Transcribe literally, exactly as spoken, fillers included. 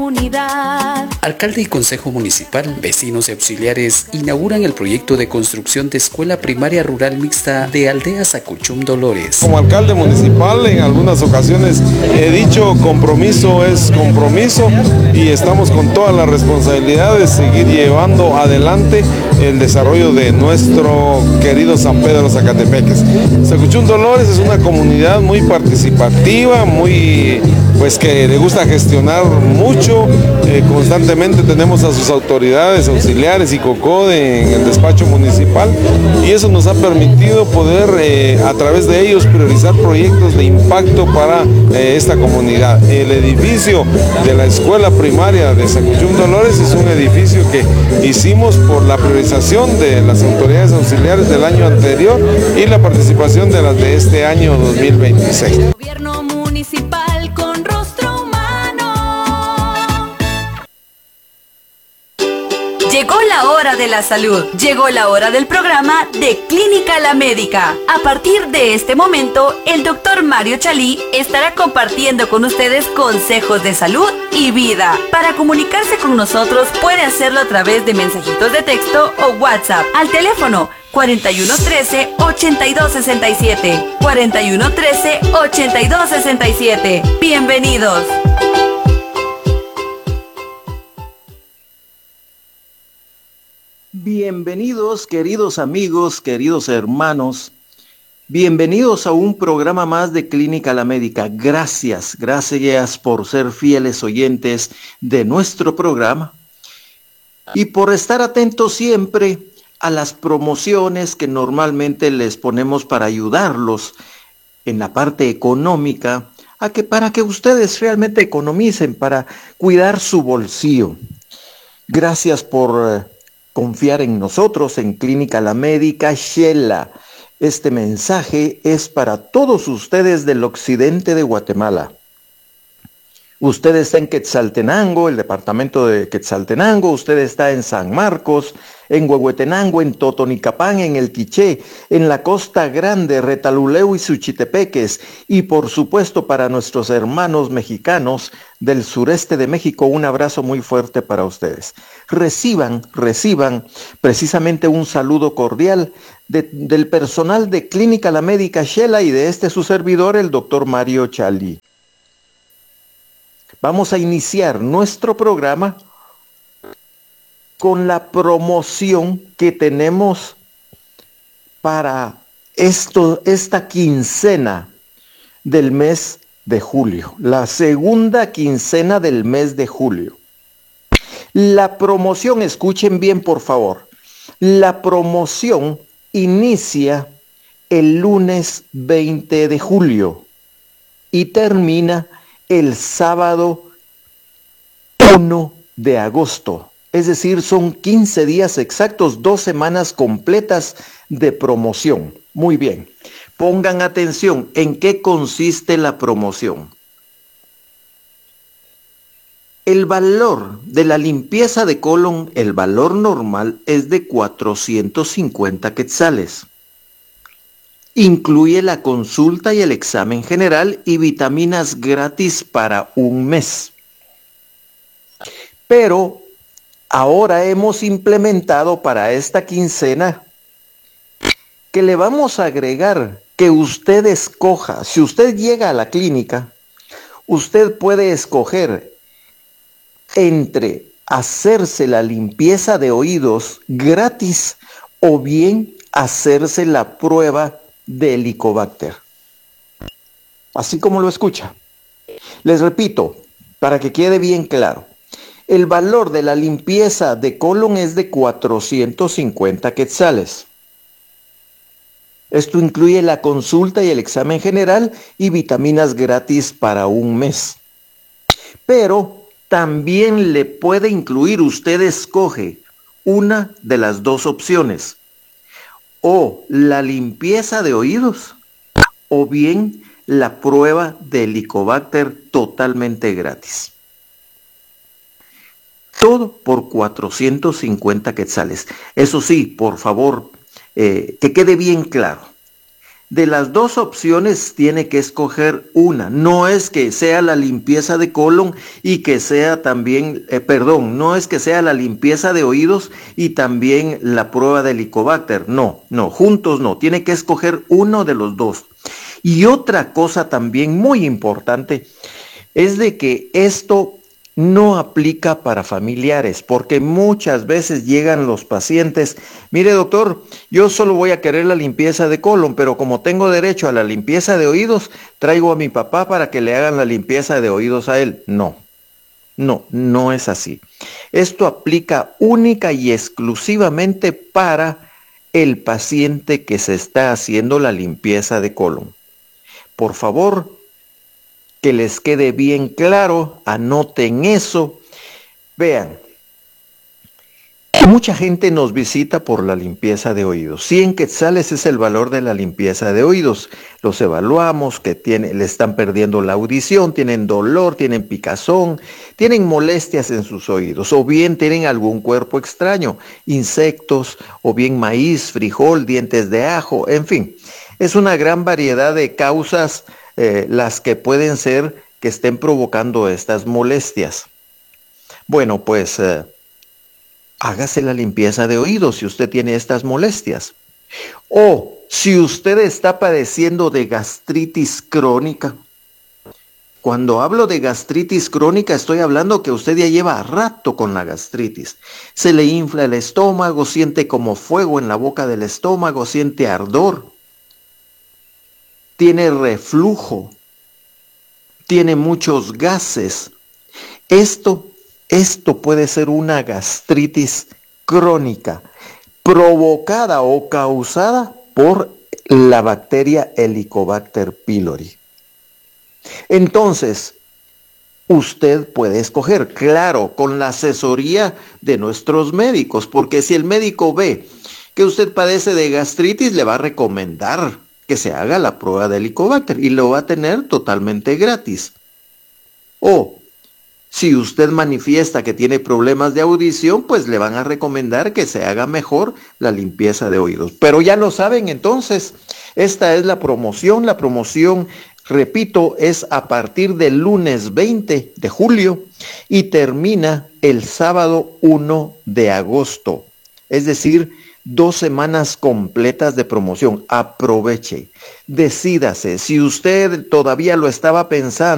comunidad. Alcalde y Consejo Municipal, vecinos y auxiliares inauguran el proyecto de construcción de escuela primaria rural mixta de Aldea Sacuchum Dolores. Como alcalde municipal en algunas ocasiones he dicho compromiso es compromiso y estamos con toda la responsabilidad de seguir llevando adelante el desarrollo de nuestro querido San Pedro Zacatepeques. Sacuchum Dolores es una comunidad muy participativa, muy pues que le gusta gestionar mucho, eh, constantemente tenemos a sus autoridades auxiliares y COCODE en el despacho municipal y eso nos ha permitido poder eh, a través de ellos priorizar proyectos de impacto para eh, esta comunidad. El edificio de la escuela primaria de Sacuchum Dolores es un edificio que hicimos por la priorización de las autoridades auxiliares del año anterior y la participación de las de este año dos mil veintiséis. Gobierno municipal con rostro humano. Llegó la hora de la salud. Llegó la hora del programa de Clínica La Médica. A partir de este momento, el doctor Mario Chalí estará compartiendo con ustedes consejos de salud y vida. Para comunicarse con nosotros, puede hacerlo a través de mensajitos de texto o WhatsApp al teléfono cuarenta y uno trece, ochenta y dos sesenta y siete. cuarenta y uno trece, ochenta y dos sesenta y siete. Bienvenidos. Bienvenidos, queridos amigos, queridos hermanos. Bienvenidos a un programa más de Clínica La Médica. Gracias, gracias por ser fieles oyentes de nuestro programa y por estar atentos siempre a las promociones que normalmente les ponemos para ayudarlos en la parte económica, a que para que ustedes realmente economicen, para cuidar su bolsillo. Gracias por eh, confiar en nosotros, en Clínica La Médica Xela. Este mensaje es para todos ustedes del occidente de Guatemala. Usted está en Quetzaltenango, el departamento de Quetzaltenango, usted está en San Marcos, en Huehuetenango, en Totonicapán, en El Quiché, en la Costa Grande, Retaluleu y Suchitepeques, y por supuesto para nuestros hermanos mexicanos del sureste de México, un abrazo muy fuerte para ustedes. Reciban, reciban precisamente un saludo cordial de, del personal de Clínica La Médica Xela y de este su servidor, el doctor Mario Chalí. Vamos a iniciar nuestro programa con la promoción que tenemos para esto, esta quincena del mes de julio, la segunda quincena del mes de julio. La promoción, escuchen bien por favor, la promoción inicia el lunes veinte de julio y termina el sábado uno de agosto. Es decir, son quince días exactos, dos semanas completas de promoción. Muy bien, pongan atención, ¿en qué consiste la promoción? El valor de la limpieza de colon, el valor normal es de cuatrocientos cincuenta quetzales. Incluye la consulta y el examen general y vitaminas gratis para un mes. Pero ahora hemos implementado para esta quincena que le vamos a agregar que usted escoja. Si usted llega a la clínica, usted puede escoger entre hacerse la limpieza de oídos gratis o bien hacerse la prueba de Helicobacter. Así como lo escucha. Les repito, para que quede bien claro. El valor de la limpieza de colon es de cuatrocientos cincuenta quetzales. Esto incluye la consulta y el examen general y vitaminas gratis para un mes. Pero también le puede incluir, usted escoge una de las dos opciones. O la limpieza de oídos o bien la prueba de Helicobacter totalmente gratis. Todo por cuatrocientos cincuenta quetzales. Eso sí, por favor, eh, que quede bien claro. De las dos opciones tiene que escoger una. No es que sea la limpieza de colon y que sea también, eh, perdón, no es que sea la limpieza de oídos y también la prueba de Helicobacter. No, no, juntos no. Tiene que escoger uno de los dos. Y otra cosa también muy importante es de que esto no aplica para familiares, porque muchas veces llegan los pacientes, mire doctor, yo solo voy a querer la limpieza de colon, pero como tengo derecho a la limpieza de oídos, traigo a mi papá para que le hagan la limpieza de oídos a él. No, no, no es así. Esto aplica única y exclusivamente para el paciente que se está haciendo la limpieza de colon. Por favor, que les quede bien claro, anoten eso. Vean, mucha gente nos visita por la limpieza de oídos. cien quetzales es el valor de la limpieza de oídos. Los evaluamos, que tiene, le están perdiendo la audición, tienen dolor, tienen picazón, tienen molestias en sus oídos, o bien tienen algún cuerpo extraño, insectos, o bien maíz, frijol, dientes de ajo, en fin. Es una gran variedad de causas Eh, las que pueden ser que estén provocando estas molestias. Bueno, pues eh, hágase la limpieza de oídos si usted tiene estas molestias. O si usted está padeciendo de gastritis crónica. Cuando hablo de gastritis crónica, estoy hablando que usted ya lleva rato con la gastritis. Se le infla el estómago, siente como fuego en la boca del estómago, siente ardor. Tiene reflujo, tiene muchos gases. Esto, esto puede ser una gastritis crónica, provocada o causada por la bacteria Helicobacter pylori. Entonces, usted puede escoger, claro, con la asesoría de nuestros médicos, porque si el médico ve que usted padece de gastritis, le va a recomendar que se haga la prueba de Helicobacter y lo va a tener totalmente gratis. O si usted manifiesta que tiene problemas de audición, pues le van a recomendar que se haga mejor la limpieza de oídos. Pero ya lo saben, entonces, esta es la promoción. La promoción, repito, es a partir del lunes veinte de julio y termina el sábado uno de agosto. Es decir, dos semanas completas de promoción. Aproveche, decídase. Si usted todavía lo estaba pensando,